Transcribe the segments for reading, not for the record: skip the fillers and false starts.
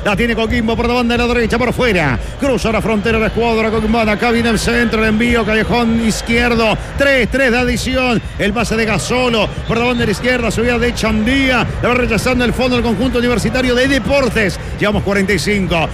La tiene Coquimbo por la banda de la derecha, por fuera. Cruza la frontera de la escuadra coquimbana. Acá viene el centro, el envío, callejón izquierdo. 3-3 de adición. El pase de Gasolo por la banda de la izquierda. Subida de Chandía. La va rechazando el fondo del conjunto universitario de Deportes. Llevamos 45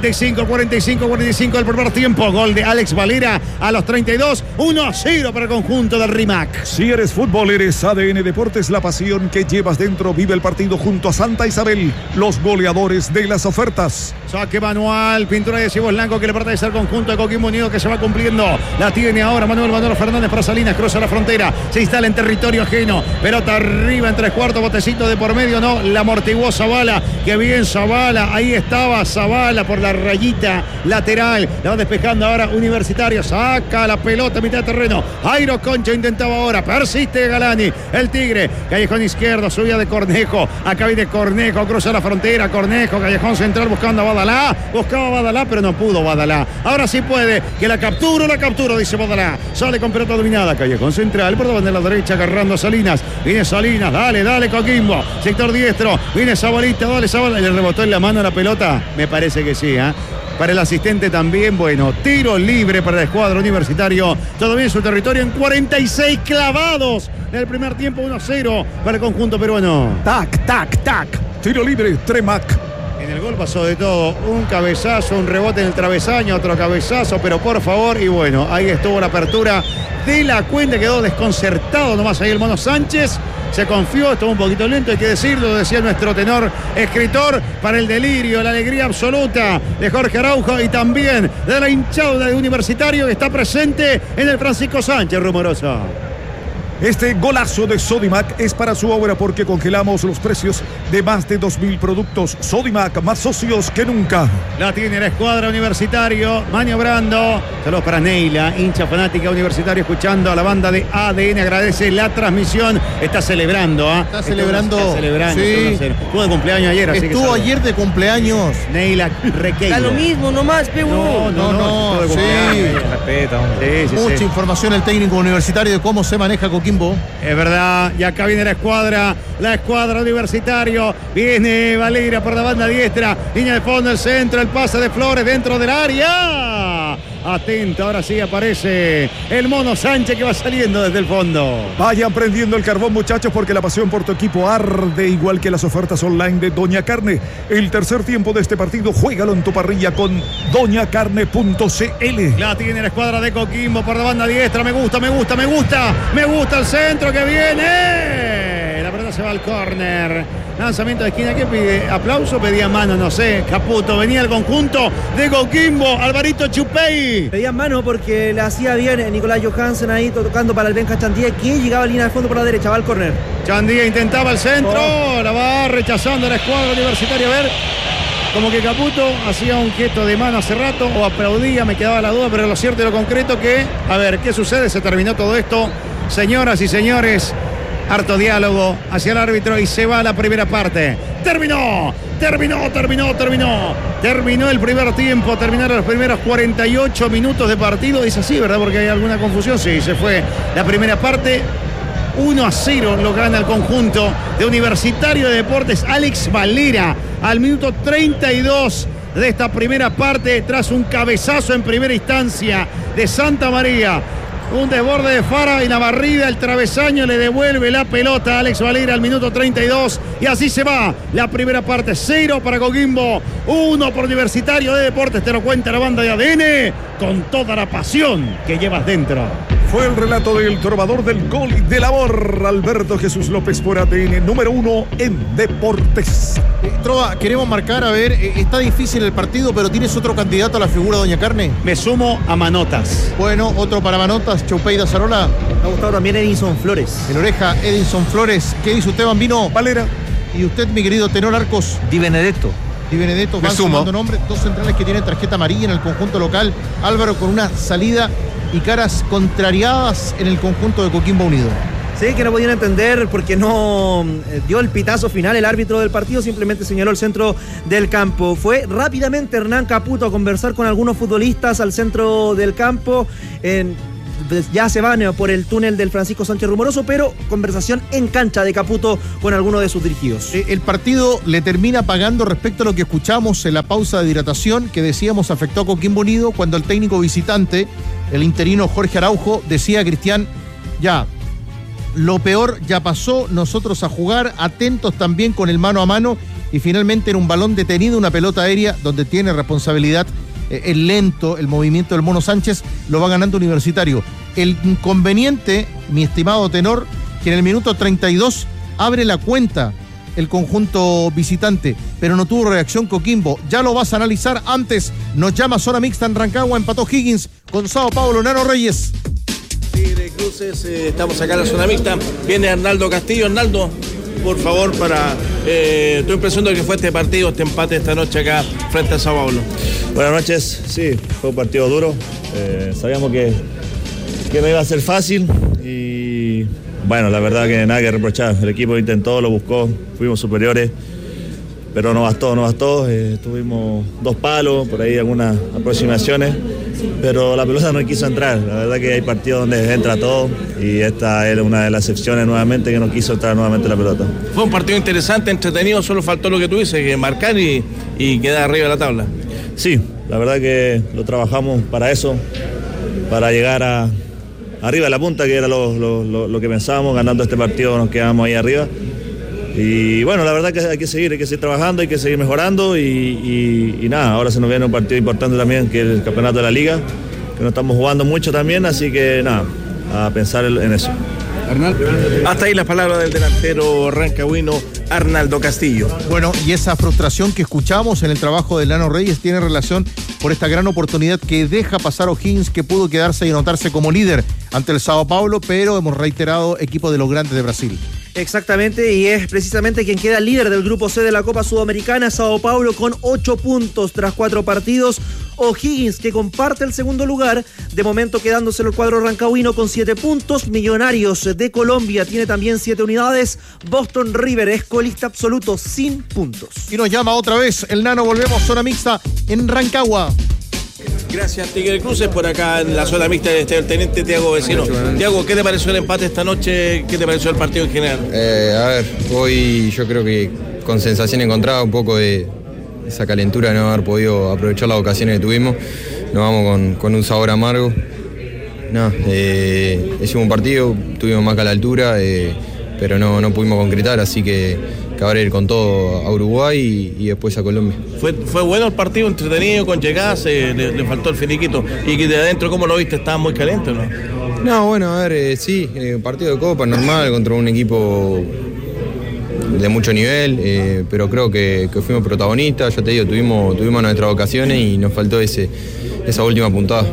del primer tiempo. Gol de Alex Valera a los 32. 1-0 para el conjunto del RIMAC. Si eres fútbol, eres ADN Deportes, la pasión que llevas dentro. Vive el partido junto a Santa Isabel, los goleadores de las ofertas. Saque manual, pintura de Cibos Blanco que le pertenece al conjunto de Coquimbo Unido que se va cumpliendo. La tiene ahora Manuel Fernández para Salinas, cruza la frontera, se instala en territorio ajeno. Pelota arriba en 3/4, botecito de por medio, no, la amortiguó Zavala. Qué bien Zavala, ahí estaba Zavala por la rayita lateral. La va despejando ahora Universitario, saca la pelota a mitad de terreno. Jairo Concha intentaba ahora, persiste Galani, el Tigre, callejón izquierdo, subida de Cornejo. Acá viene Cornejo, cruza la frontera, Cornejo, callejón central buscando a Badalá. Buscaba a Badalá, pero no pudo Badalá. Ahora sí puede, que la capturo, dice Badalá. Sale con pelota dominada, callejón central, por donde la derecha, agarrando a Salinas. Viene Salinas, dale Coquimbo. Sector diestro, viene Zabalita, dale Zabala. Le rebotó en la mano la pelota. Me parece que sí, ¿eh? Para el asistente también, bueno, tiro libre para el escuadro universitario. Todavía en su territorio en 46 clavados. En el primer tiempo 1-0 para el conjunto peruano. Tac. Tiro libre, Tremac. En el gol pasó de todo, un cabezazo, un rebote en el travesaño, otro cabezazo, pero por favor, y bueno, ahí estuvo la apertura de la cuenta, quedó desconcertado nomás ahí el Mono Sánchez, se confió, estuvo un poquito lento, hay que decirlo, decía nuestro tenor escritor, para el delirio, la alegría absoluta de Jorge Araujo y también de la hinchada de Universitario que está presente en el Francisco Sánchez Rumoroso. Este golazo de Sodimac es para su obra porque congelamos los precios de más de 2.000 productos. Sodimac, más socios que nunca. La tiene la escuadra Universitario, maniobrando. Saludos para Neila, hincha fanática Universitario, escuchando a la banda de ADN. Agradece la transmisión. Está celebrando, ¿ah? Está celebrando. Sí. Estuvo de cumpleaños ayer. Así estuvo ayer de cumpleaños. Neila Requeiro. Da lo mismo, nomás, Pebu. No. Sí. Respeta, hombre. Sí, mucha información el técnico universitario de cómo se maneja Coquimbo. Es verdad, y acá viene la escuadra Universitario, viene Valera por la banda diestra, línea de fondo, el centro, el pase de Flores dentro del área. Atento, ahora sí aparece el Mono Sánchez que va saliendo desde el fondo. Vayan prendiendo el carbón, muchachos, porque la pasión por tu equipo arde igual que las ofertas online de Doña Carne. El tercer tiempo de este partido, juégalo en tu parrilla con doñacarne.cl. La tiene la escuadra de Coquimbo por la banda diestra. Me gusta el centro que viene. La pelota se va al córner. Lanzamiento de esquina. ¿Qué pide? ¿Aplauso? Pedía mano, no sé. Caputo. Venía el conjunto de Coquimbo. Alvarito Chupey. Pedía mano porque le hacía bien Nicolás Johansen ahí tocando para el Benja Chandía, que llegaba a línea de fondo por la derecha. Va al córner. Chandía intentaba el centro. La va rechazando la escuadra Universitaria. A ver. Como que Caputo hacía un gesto de mano hace rato o aplaudía, me quedaba la duda, pero lo cierto y lo concreto que, a ver, ¿qué sucede? Se terminó todo esto. Señoras y señores, harto diálogo hacia el árbitro y se va la primera parte. Terminó el primer tiempo, terminaron los primeros 48 minutos de partido. Es así, ¿verdad? Porque hay alguna confusión. Sí, se fue la primera parte. 1-0 lo gana el conjunto de Universitario de Deportes. Alex Valera al minuto 32 de esta primera parte, tras un cabezazo en primera instancia de Santa María. Un desborde de Fara y la barrida, el travesaño le devuelve la pelota a Alex Valera al minuto 32 y así se va la primera parte. 0 para Coquimbo, 1 por Universitario de Deportes. Te lo cuenta la banda de ADN con toda la pasión que llevas dentro. Fue el relato del trovador del gol y del amor, Alberto Jesús López, por ADN, número 1 en Deportes. Trova, queremos marcar, a ver, está difícil el partido, pero ¿tienes otro candidato a la figura de Doña Carne? Me sumo a Manotas. Bueno, otro para Manotas, Choupey da Zarola. Me ha gustado también Edinson Flores. En oreja, Edinson Flores. ¿Qué dice usted, Bambino? Valera. Y usted, mi querido tenor Arcos. Di Benedetto. Van sumando nombres, dos centrales que tienen tarjeta amarilla en el conjunto local. Álvaro con una salida y caras contrariadas en el conjunto de Coquimbo Unido. Sí, que no podían entender porque no dio el pitazo final el árbitro del partido, simplemente señaló el centro del campo. Fue rápidamente Hernán Caputo a conversar con algunos futbolistas al centro del campo. ya se van por el túnel del Francisco Sánchez Rumoroso, pero conversación en cancha de Caputo con alguno de sus dirigidos. El partido le termina pagando respecto a lo que escuchamos en la pausa de hidratación que decíamos afectó a Coquimbo Unido cuando el técnico visitante, el interino Jorge Araujo, decía: Cristian, ya, lo peor ya pasó, nosotros a jugar, atentos también con el mano a mano, y finalmente en un balón detenido, una pelota aérea donde tiene responsabilidad el lento, el movimiento del Mono Sánchez, lo va ganando Universitario. El inconveniente, mi estimado tenor, que en el minuto 32 abre la cuenta el conjunto visitante, pero no tuvo reacción Coquimbo. Ya lo vas a analizar. Antes nos llama zona mixta en Rancagua, empató Higgins con Sao Paulo, Nano Reyes. Tigre Cruces, estamos acá en la zona mixta. Viene Arnaldo Castillo. Arnaldo, por favor, para tu impresión de lo que fue este partido, este empate esta noche acá frente a Sao Paulo. Buenas noches, sí, fue un partido duro. Sabíamos que no iba a ser fácil y bueno, la verdad que nada que reprochar. El equipo intentó, lo buscó, fuimos superiores, pero no bastó. Tuvimos 2 palos, por ahí algunas aproximaciones, pero la pelota no quiso entrar. La verdad que hay partidos donde entra todo y esta es una de las excepciones nuevamente que no quiso entrar nuevamente la pelota. Fue un partido interesante, entretenido, solo faltó lo que tú dices, que marcar y quedar arriba de la tabla. Sí, la verdad que lo trabajamos para eso, para llegar arriba de la punta, que era lo que pensábamos. Ganando este partido nos quedamos ahí arriba. Y bueno, la verdad que hay que seguir trabajando, hay que seguir mejorando y nada, ahora se nos viene un partido importante también, que es el campeonato de la liga, que no estamos jugando mucho también, así que nada, a pensar en eso. Arnaldo. Hasta ahí las palabras del delantero rancagüino Arnaldo Castillo. Bueno, y esa frustración que escuchamos en el trabajo de Nano Reyes tiene relación por esta gran oportunidad que deja pasar O'Higgins, que pudo quedarse y anotarse como líder ante el Sao Paulo, pero hemos reiterado, equipo de los grandes de Brasil. Exactamente, y es precisamente quien queda líder del grupo C de la Copa Sudamericana, Sao Paulo, con 8 puntos tras 4 partidos. O'Higgins, que comparte el segundo lugar, de momento quedándose el cuadro rancagüino con 7 puntos. Millonarios de Colombia tiene también 7 unidades. Boston River es colista absoluto sin puntos. Y nos llama otra vez el Nano, volvemos zona mixta en Rancagua. Gracias, Tigre Cruces, por acá en la zona mixta del teniente Tiago Vecino. Tiago, ¿qué te pareció el empate esta noche? ¿Qué te pareció el partido en general? A ver, hoy yo creo que con sensación encontrada, un poco de esa calentura de no haber podido aprovechar las ocasiones que tuvimos. Nos vamos con un sabor amargo. Hicimos un partido, tuvimos más que a la altura, pero no pudimos concretar, así que ahora ir con todo a Uruguay y después a Colombia. Fue bueno el partido, entretenido, con llegadas, le faltó el finiquito. Y que de adentro, ¿cómo lo viste? ¿Estaba muy caliente, no? No, bueno, a ver, sí, partido de Copa normal contra un equipo de mucho nivel, pero creo que fuimos protagonistas. Ya te digo, tuvimos nuestras ocasiones y nos faltó esa última puntada.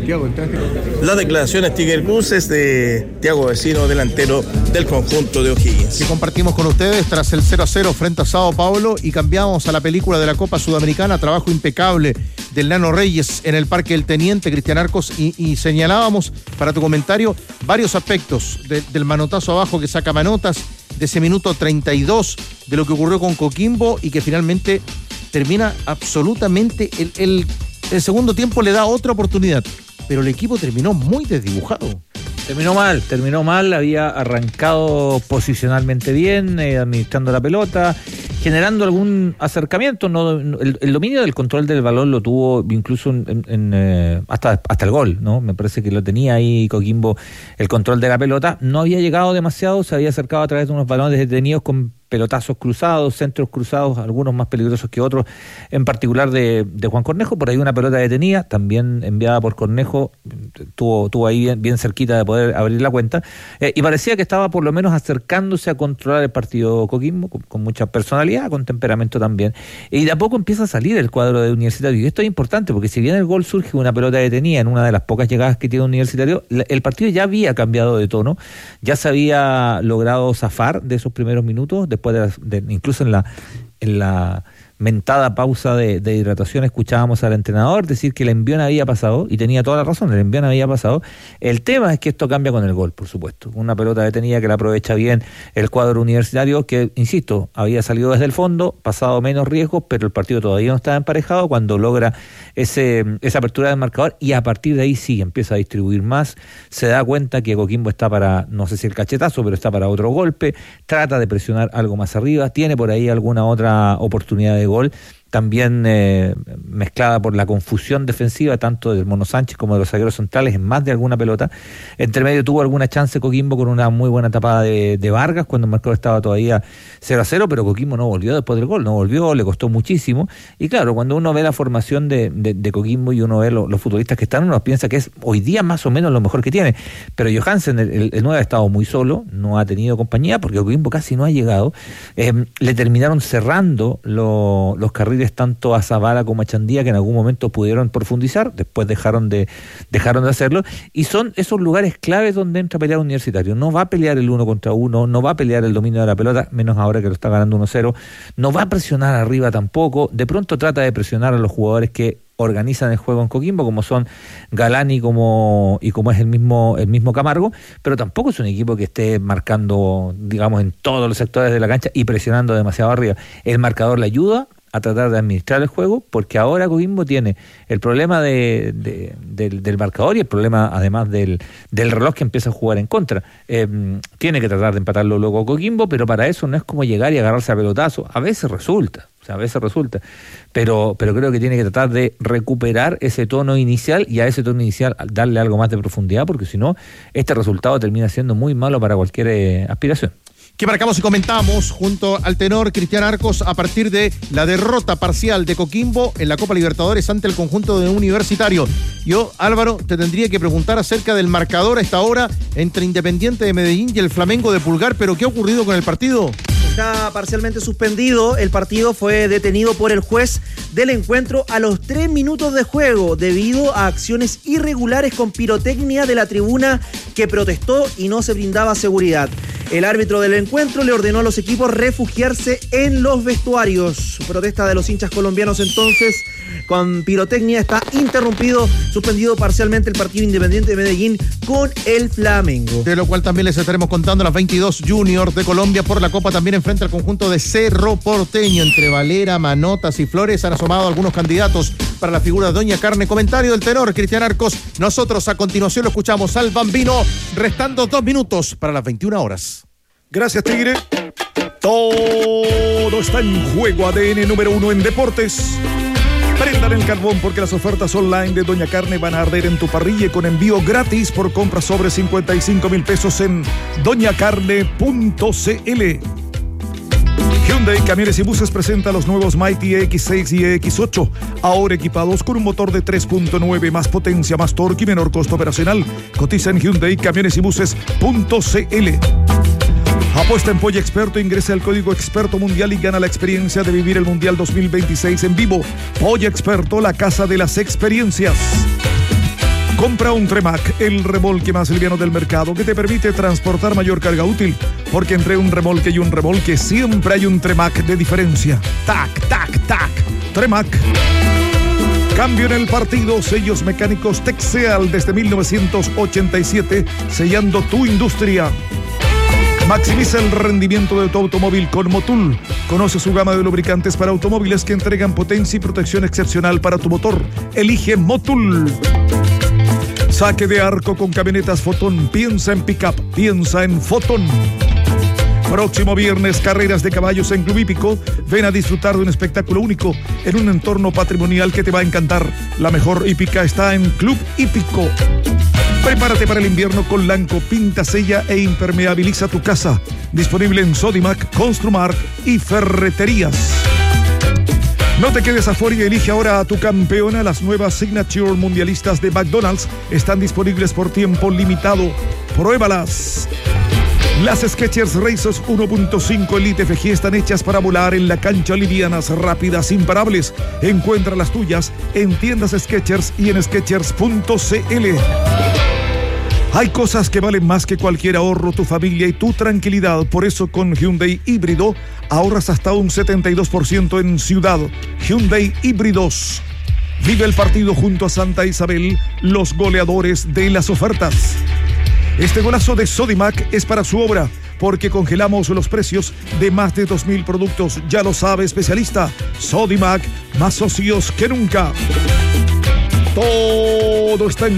Las declaraciones Tigre Cruces de Tiago Vecino, delantero del conjunto de O'Higgins. Que compartimos con ustedes tras el 0-0 frente a Sao Paulo, y cambiamos a la película de la Copa Sudamericana. Trabajo impecable del Nano Reyes en el Parque del Teniente, Cristian Arcos, y señalábamos para tu comentario varios aspectos del manotazo abajo que saca manotas, de ese minuto 32, de lo que ocurrió con Coquimbo y que finalmente termina absolutamente el segundo tiempo, le da otra oportunidad, pero el equipo terminó muy desdibujado. Terminó mal, había arrancado posicionalmente bien, administrando la pelota, generando algún acercamiento. El dominio del control del balón lo tuvo incluso hasta el gol, ¿no? Me parece que lo tenía ahí Coquimbo, el control de la pelota. No había llegado demasiado, se había acercado a través de unos balones detenidos con pelotazos cruzados, centros cruzados, algunos más peligrosos que otros, en particular de Juan Cornejo. Por ahí una pelota detenida, también enviada por Cornejo, tuvo ahí bien cerquita de poder abrir la cuenta, y parecía que estaba por lo menos acercándose a controlar el partido Coquimbo, con mucha personalidad, con temperamento también, y de a poco empieza a salir el cuadro de Universitario, y esto es importante porque si bien el gol surge de una pelota detenida en una de las pocas llegadas que tiene Universitario, el partido ya había cambiado de tono, ya se había logrado zafar de esos primeros minutos, después incluso en la mentada pausa de hidratación, escuchábamos al entrenador decir que el envión había pasado, y tenía toda la razón, el envión había pasado. El tema es que esto cambia con el gol, por supuesto. Una pelota detenida que la aprovecha bien el cuadro universitario, que, insisto, había salido desde el fondo, pasado menos riesgos, pero el partido todavía no estaba emparejado cuando logra esa apertura del marcador, y a partir de ahí sí empieza a distribuir más, se da cuenta que Coquimbo está para, no sé si el cachetazo, pero está para otro golpe, trata de presionar algo más arriba, tiene por ahí alguna otra oportunidad de gol, también mezclada por la confusión defensiva tanto del Mono Sánchez como de los zagueros centrales en más de alguna pelota. Entre medio tuvo alguna chance Coquimbo con una muy buena tapada de Vargas cuando el marcador estaba todavía 0-0, pero Coquimbo no volvió después del gol, no volvió, le costó muchísimo. Y claro, cuando uno ve la formación de Coquimbo y uno ve los futbolistas que están, uno piensa que es hoy día más o menos lo mejor que tiene, pero Johansen, el 9, ha estado muy solo, no ha tenido compañía porque Coquimbo casi no ha llegado. Le terminaron cerrando los carriles tanto a Zavala como a Chandía, que en algún momento pudieron profundizar, después dejaron de hacerlo, y son esos lugares claves donde entra a pelear Universitario. No va a pelear el 1 contra 1, no va a pelear el dominio de la pelota, menos ahora que lo está ganando 1-0, no va a presionar arriba tampoco, de pronto trata de presionar a los jugadores que organizan el juego en Coquimbo, como son Galán y como es el mismo Camargo, pero tampoco es un equipo que esté marcando, digamos, en todos los sectores de la cancha y presionando demasiado arriba. El marcador le ayuda a tratar de administrar el juego, porque ahora Coquimbo tiene el problema del marcador y el problema además del reloj que empieza a jugar en contra. Tiene que tratar de empatarlo luego Coquimbo, pero para eso no es como llegar y agarrarse a pelotazo. A veces resulta, pero creo que tiene que tratar de recuperar ese tono inicial, y a ese tono inicial darle algo más de profundidad, porque si no, este resultado termina siendo muy malo para cualquier aspiración. Que marcamos y comentamos junto al tenor Cristian Arcos a partir de la derrota parcial de Coquimbo en la Copa Libertadores ante el conjunto de Universitario. Yo, Álvaro, te tendría que preguntar acerca del marcador a esta hora entre Independiente de Medellín y el Flamengo de Pulgar, pero ¿qué ha ocurrido con el partido? Está parcialmente suspendido. El partido fue detenido por el juez del encuentro a los 3 minutos de juego debido a acciones irregulares con pirotecnia de la tribuna que protestó y no se brindaba seguridad. El árbitro del encuentro le ordenó a los equipos refugiarse en los vestuarios. Protesta de los hinchas colombianos entonces con pirotecnia. Está suspendido parcialmente el partido Independiente de Medellín con el Flamengo. De lo cual también les estaremos contando las 22 Juniors de Colombia por la Copa también enfrente al conjunto de Cerro Porteño. Entre Valera, Manotas y Flores han asomado algunos candidatos para la figura de Doña Carne. Comentario del tenor Cristian Arcos. Nosotros a continuación lo escuchamos al Bambino, restando 2 minutos para las 21 horas. Gracias, Tigre. Todo está en juego. ADN número 1 en deportes. Prendan el carbón porque las ofertas online de Doña Carne van a arder en tu parrilla con envío gratis por compras sobre 55,000 pesos en doñacarne.cl. Hyundai Camiones y Buses presenta los nuevos Mighty X6 y X8, ahora equipados con un motor de 3.9, más potencia, más torque y menor costo operacional. Cotiza en Hyundai Camiones y Buses.cl. Apuesta en Polla Experto, ingresa el código Experto Mundial y gana la experiencia de vivir el Mundial 2026 en vivo. Polla Experto, la casa de las experiencias. Compra un Tremac, el remolque más liviano del mercado que te permite transportar mayor carga útil, porque entre un remolque y un remolque siempre hay un Tremac de diferencia. Tac, tac, tac. Tremac. Cambio en el partido, sellos mecánicos Texeal desde 1987, sellando tu industria. Maximiza el rendimiento de tu automóvil con Motul. Conoce su gama de lubricantes para automóviles que entregan potencia y protección excepcional para tu motor. Elige Motul. Saque de arco con camionetas Fotón. Piensa en pickup, piensa en Fotón. Próximo viernes, carreras de caballos en Club Hípico. Ven a disfrutar de un espectáculo único en un entorno patrimonial que te va a encantar. La mejor hípica está en Club Hípico. Prepárate para el invierno con Lanco, pinta, sella e impermeabiliza tu casa. Disponible en Sodimac, Construmark y Ferreterías. No te quedes afuera y elige ahora a tu campeona. Las nuevas Signature Mundialistas de McDonald's están disponibles por tiempo limitado. Pruébalas. Las Skechers Razors 1.5 Elite FG están hechas para volar en la cancha, livianas, rápidas, imparables. Encuentra las tuyas en tiendas Skechers y en Skechers.cl. Hay cosas que valen más que cualquier ahorro, tu familia y tu tranquilidad. Por eso con Hyundai Híbrido ahorras hasta un 72% en ciudad. Hyundai Híbridos. Vive el partido junto a Santa Isabel, los goleadores de las ofertas. Este golazo de Sodimac es para su obra, porque congelamos los precios de más de 2.000 productos. Ya lo sabe, especialista. Sodimac, más socios que nunca. Todo está en